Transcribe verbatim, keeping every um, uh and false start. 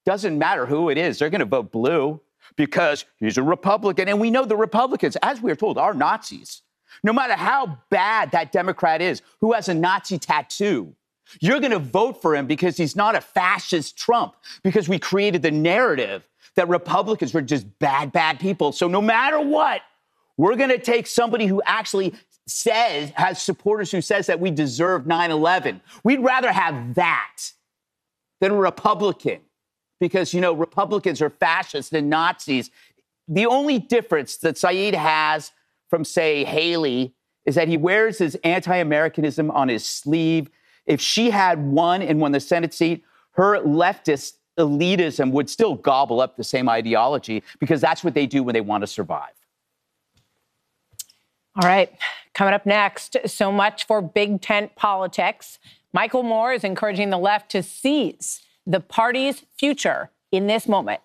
Doesn't matter who it is. They're going to vote blue because he's a Republican. And we know the Republicans, as we are told, are Nazis. No matter how bad that Democrat is, who has a Nazi tattoo, you're going to vote for him because he's not a fascist Trump, because we created the narrative that Republicans were just bad, bad people. So no matter what, we're going to take somebody who actually says, has supporters who says that we deserve nine eleven. We'd rather have that than a Republican because, you know, Republicans are fascists and Nazis. The only difference that Saeed has from, say, Haley is that he wears his anti-Americanism on his sleeve. If she had won and won the Senate seat, her leftist elitism would still gobble up the same ideology because that's what they do when they want to survive. All right. Coming up next, so much for big tent politics. Michael Moore is encouraging the left to seize the party's future in this moment.